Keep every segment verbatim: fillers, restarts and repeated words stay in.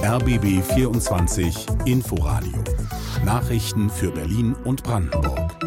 R B B vierundzwanzig Inforadio. Nachrichten für Berlin und Brandenburg.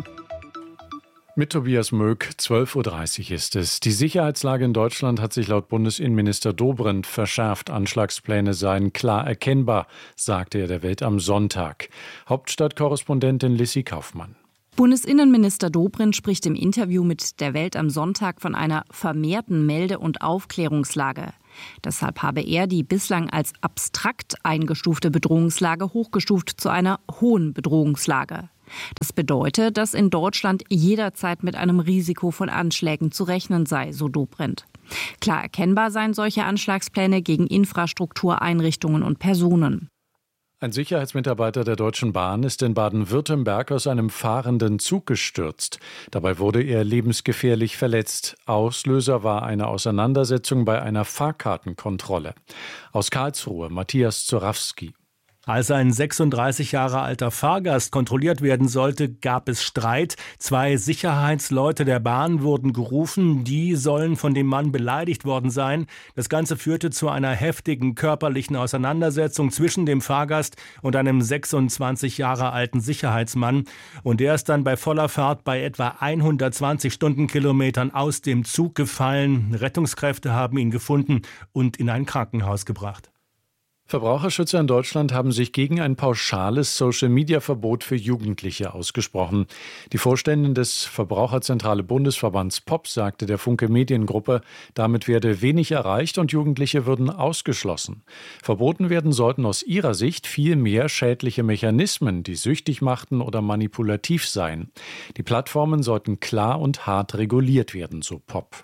Mit Tobias Möck, zwölf Uhr dreißig ist es. Die Sicherheitslage in Deutschland hat sich laut Bundesinnenminister Dobrindt verschärft. Anschlagspläne seien klar erkennbar, sagte er der Welt am Sonntag. Hauptstadtkorrespondentin Lissy Kaufmann. Bundesinnenminister Dobrindt spricht im Interview mit der Welt am Sonntag von einer vermehrten Melde- und Aufklärungslage. Deshalb habe er die bislang als abstrakt eingestufte Bedrohungslage hochgestuft zu einer hohen Bedrohungslage. Das bedeutet, dass in Deutschland jederzeit mit einem Risiko von Anschlägen zu rechnen sei, so Dobrindt. Klar erkennbar seien solche Anschlagspläne gegen Infrastruktur, Einrichtungen und Personen. Ein Sicherheitsmitarbeiter der Deutschen Bahn ist in Baden-Württemberg aus einem fahrenden Zug gestürzt. Dabei wurde er lebensgefährlich verletzt. Auslöser war eine Auseinandersetzung bei einer Fahrkartenkontrolle. Aus Karlsruhe Matthias Zorawski. Als ein sechsunddreißig Jahre alter Fahrgast kontrolliert werden sollte, gab es Streit. Zwei Sicherheitsleute der Bahn wurden gerufen. Die sollen von dem Mann beleidigt worden sein. Das Ganze führte zu einer heftigen körperlichen Auseinandersetzung zwischen dem Fahrgast und einem sechsundzwanzig Jahre alten Sicherheitsmann. Und der ist dann bei voller Fahrt bei etwa hundertzwanzig Stundenkilometern aus dem Zug gefallen. Rettungskräfte haben ihn gefunden und in ein Krankenhaus gebracht. Verbraucherschützer in Deutschland haben sich gegen ein pauschales Social-Media-Verbot für Jugendliche ausgesprochen. Die Vorständin des Verbraucherzentrale Bundesverbands P O P sagte der Funke Mediengruppe, damit werde wenig erreicht und Jugendliche würden ausgeschlossen. Verboten werden sollten aus ihrer Sicht viel mehr schädliche Mechanismen, die süchtig machten oder manipulativ seien. Die Plattformen sollten klar und hart reguliert werden, so P O P.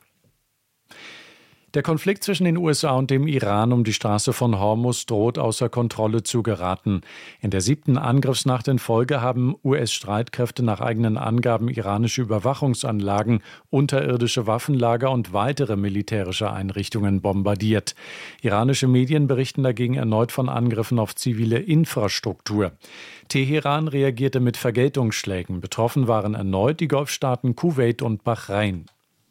Der Konflikt zwischen den U S A und dem Iran um die Straße von Hormuz droht außer Kontrolle zu geraten. In der siebten Angriffsnacht in Folge haben U S-Streitkräfte nach eigenen Angaben iranische Überwachungsanlagen, unterirdische Waffenlager und weitere militärische Einrichtungen bombardiert. Iranische Medien berichten dagegen erneut von Angriffen auf zivile Infrastruktur. Teheran reagierte mit Vergeltungsschlägen. Betroffen waren erneut die Golfstaaten Kuwait und Bahrain.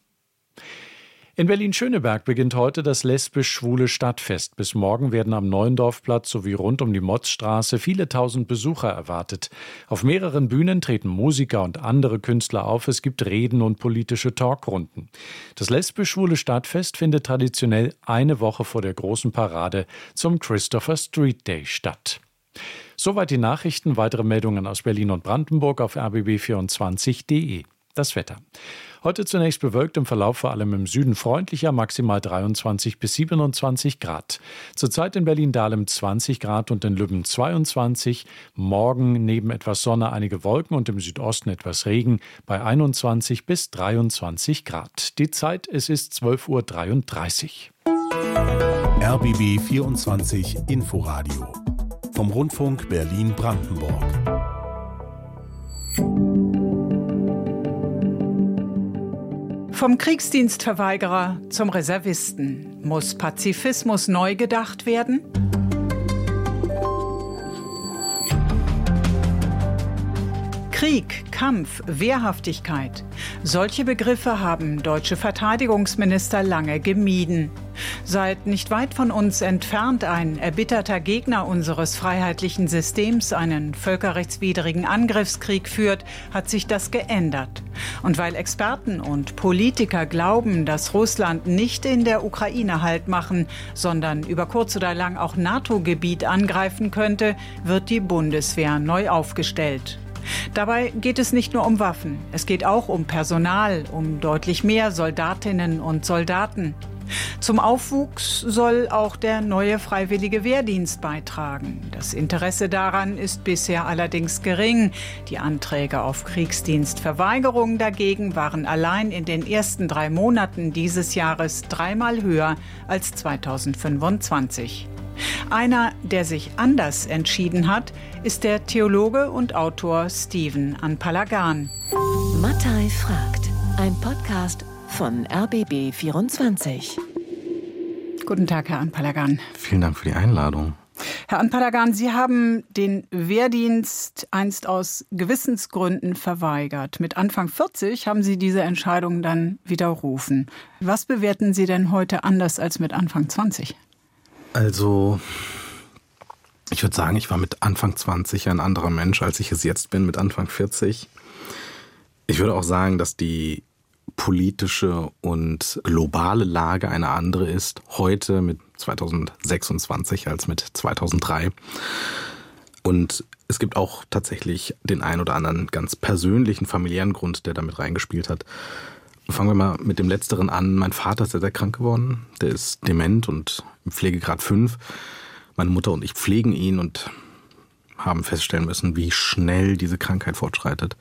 In Berlin-Schöneberg beginnt heute das lesbisch-schwule Stadtfest. Bis morgen werden am Neuendorfplatz sowie rund um die Motzstraße viele tausend Besucher erwartet. Auf mehreren Bühnen treten Musiker und andere Künstler auf. Es gibt Reden und politische Talkrunden. Das lesbisch-schwule Stadtfest findet traditionell eine Woche vor der großen Parade zum Christopher Street Day statt. Soweit die Nachrichten. Weitere Meldungen aus Berlin und Brandenburg auf r b b vierundzwanzig punkt de. Das Wetter. Heute zunächst bewölkt, im Verlauf vor allem im Süden freundlicher, maximal dreiundzwanzig bis siebenundzwanzig Grad. Zurzeit in Berlin-Dahlem zwanzig Grad und in Lübben zweiundzwanzig. Morgen neben etwas Sonne einige Wolken und im Südosten etwas Regen bei einundzwanzig bis dreiundzwanzig Grad. Die Zeit, es ist zwölf Uhr dreiunddreißig. R B B vierundzwanzig Inforadio vom Rundfunk Berlin-Brandenburg. Vom Kriegsdienstverweigerer zum Reservisten. Muss Pazifismus neu gedacht werden? Krieg, Kampf, Wehrhaftigkeit. Solche Begriffe haben deutsche Verteidigungsminister lange gemieden. Seit nicht weit von uns entfernt ein erbitterter Gegner unseres freiheitlichen Systems einen völkerrechtswidrigen Angriffskrieg führt, hat sich das geändert. Und weil Experten und Politiker glauben, dass Russland nicht in der Ukraine Halt machen, sondern über kurz oder lang auch NATO-Gebiet angreifen könnte, wird die Bundeswehr neu aufgestellt. Dabei geht es nicht nur um Waffen, es geht auch um Personal, um deutlich mehr Soldatinnen und Soldaten. Zum Aufwuchs soll auch der neue freiwillige Wehrdienst beitragen. Das Interesse daran ist bisher allerdings gering. Die Anträge auf Kriegsdienstverweigerung dagegen waren allein in den ersten drei Monaten dieses Jahres dreimal höher als zweitausendfünfundzwanzig. Einer, der sich anders entschieden hat, ist der Theologe und Autor Stephen Anpalagan. Mattei fragt, ein Podcast von R B B vierundzwanzig. Guten Tag, Herr Anpalagan. Vielen Dank für die Einladung. Herr Anpalagan, Sie haben den Wehrdienst einst aus Gewissensgründen verweigert. Mit Anfang vierzig haben Sie diese Entscheidung dann widerrufen. Was bewerten Sie denn heute anders als mit Anfang zwanzig? Also Ich würde sagen, ich war mit Anfang zwanzig ein anderer Mensch, als ich es jetzt bin, mit Anfang vierzig. Ich würde auch sagen, dass die politische und globale Lage eine andere ist, heute mit zweitausendsechsundzwanzig als mit zweitausenddrei. Und es gibt auch tatsächlich den ein oder anderen ganz persönlichen, familiären Grund, der damit reingespielt hat. Fangen wir mal mit dem Letzteren an. Mein Vater ist sehr, sehr krank geworden. Der ist dement und im Pflegegrad fünf. Meine Mutter und ich pflegen ihn und haben feststellen müssen, wie schnell diese Krankheit fortschreitet.